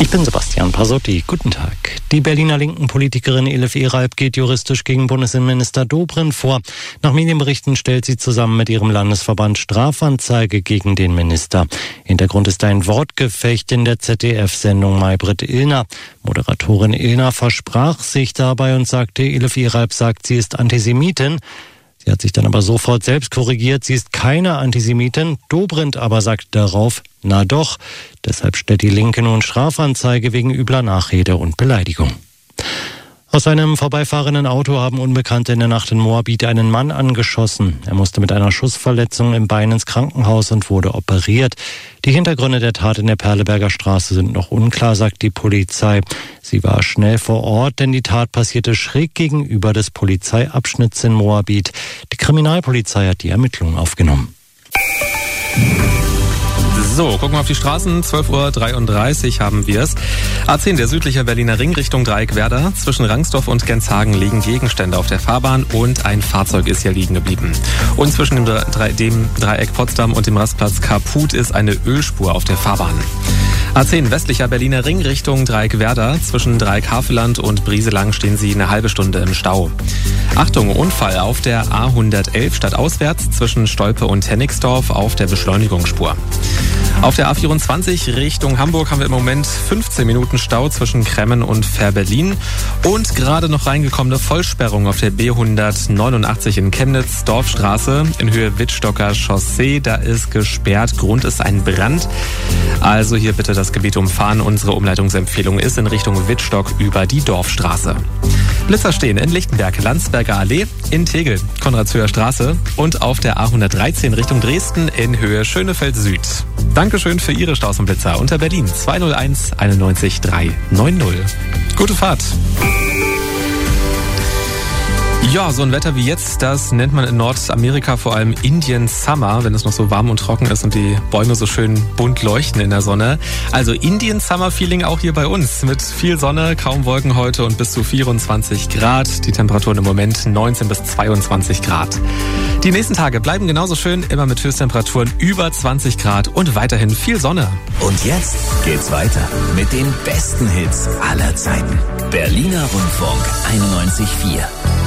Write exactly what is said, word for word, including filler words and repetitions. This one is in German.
Ich bin Sebastian Pasotti. Guten Tag. Die Berliner linken Politikerin Elif Ereib geht juristisch gegen Bundesinnenminister Dobrindt vor. Nach Medienberichten stellt sie zusammen mit ihrem Landesverband Strafanzeige gegen den Minister. Hintergrund ist ein Wortgefecht in der Z D F-Sendung Maybrit Illner. Moderatorin Illner versprach sich dabei und sagte, Elif Ereib sagt, sie ist Antisemitin. Sie hat sich dann aber sofort selbst korrigiert. Sie ist keine Antisemitin. Dobrindt aber sagt darauf, na doch. Deshalb stellt die Linke nun Strafanzeige wegen übler Nachrede und Beleidigung. Aus einem vorbeifahrenden Auto haben Unbekannte in der Nacht in Moabit einen Mann angeschossen. Er musste mit einer Schussverletzung im Bein ins Krankenhaus und wurde operiert. Die Hintergründe der Tat in der Perleberger Straße sind noch unklar, sagt die Polizei. Sie war schnell vor Ort, denn die Tat passierte schräg gegenüber des Polizeiabschnitts in Moabit. Die Kriminalpolizei hat die Ermittlungen aufgenommen. So, gucken wir auf die Straßen. zwölf Uhr dreiunddreißig haben wir es. A zehn, der südliche Berliner Ring Richtung Dreieck-Werder. Zwischen Rangsdorf und Genshagen liegen Gegenstände auf der Fahrbahn und ein Fahrzeug ist hier liegen geblieben. Und zwischen dem, Dre- dem Dreieck Potsdam und dem Rastplatz Kaput ist eine Ölspur auf der Fahrbahn. A zehn, westlicher Berliner Ring Richtung Dreieck-Werder. Zwischen Dreieck-Haveland und Brieselang stehen Sie eine halbe Stunde im Stau. Achtung, Unfall auf der A hundertelf stadtauswärts zwischen Stolpe und Hennigsdorf auf der Beschleunigungsspur. Auf der A vierundzwanzig Richtung Hamburg haben wir im Moment fünfzehn Minuten Stau zwischen Kremmen und Fährberlin und gerade noch reingekommene Vollsperrung auf der B hundertneunundachtzig in Chemnitz, Dorfstraße in Höhe Wittstocker Chaussee. Da ist gesperrt, Grund ist ein Brand. Also hier bitte das Gebiet umfahren. Unsere Umleitungsempfehlung ist in Richtung Wittstock über die Dorfstraße. Blitzer stehen in Lichtenberg, Landsberger Allee, in Tegel, Konradshöher Straße und auf der A hundertdreizehn Richtung Dresden in Höhe Schönefeld Süd. Dankeschön für Ihre Staus und Blitzer unter Berlin zwei null eins einundneunzig drei neun null. Gute Fahrt! Ja, so ein Wetter wie jetzt, das nennt man in Nordamerika vor allem Indian Summer, wenn es noch so warm und trocken ist und die Bäume so schön bunt leuchten in der Sonne. Also Indian Summer Feeling auch hier bei uns mit viel Sonne, kaum Wolken heute und bis zu vierundzwanzig Grad. Die Temperaturen im Moment neunzehn bis zweiundzwanzig Grad. Die nächsten Tage bleiben genauso schön, immer mit Höchsttemperaturen über zwanzig Grad und weiterhin viel Sonne. Und jetzt geht's weiter mit den besten Hits aller Zeiten. Berliner Rundfunk einundneunzig Komma vier.